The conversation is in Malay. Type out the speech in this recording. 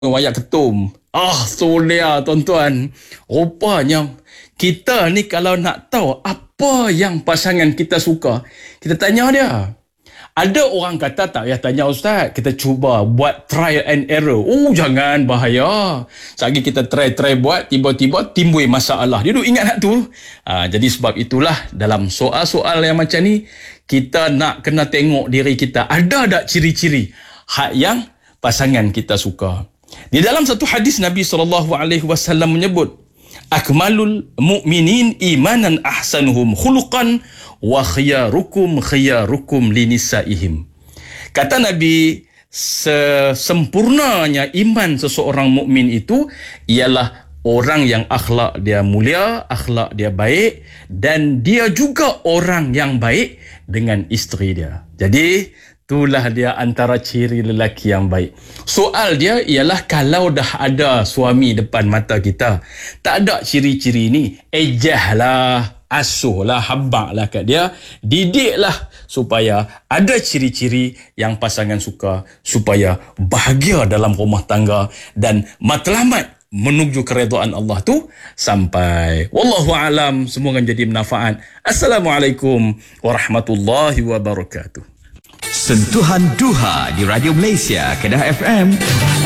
wayak ketum. Solia tuan-tuan. Rupanya kita ni kalau nak tahu apa yang pasangan kita suka, kita tanya dia. Ada orang kata tak payah tanya ustaz, kita cuba buat trial and error. Jangan, bahaya. Selagi kita try buat, tiba-tiba timbul masalah. Dia duk ingat nak tu. Jadi sebab itulah dalam soal-soal yang macam ni, kita nak kena tengok diri kita. Ada tak ciri-ciri hak yang pasangan kita suka? Di dalam satu hadis Nabi SAW menyebut, akmalul mu'minin imanan ahsanuhum khuluqan wa khiyarukum linisaihim. Kata Nabi, sesempurnanya iman seseorang mukmin itu ialah orang yang akhlak dia mulia, akhlak dia baik, dan dia juga orang yang baik dengan isteri dia. Jadi itulah dia antara ciri lelaki yang baik. Soal dia ialah kalau dah ada suami depan mata kita, tak ada ciri-ciri ni, ejahlah, asuhlah, habaklah kat dia, didiklah supaya ada ciri-ciri yang pasangan suka, supaya bahagia dalam rumah tangga dan matlamat menuju keredaan Allah tu sampai. Wallahu alam, semoga jadi manfaat. Assalamualaikum warahmatullahi wabarakatuh. Sentuhan Duha di Radio Malaysia, Kedah FM.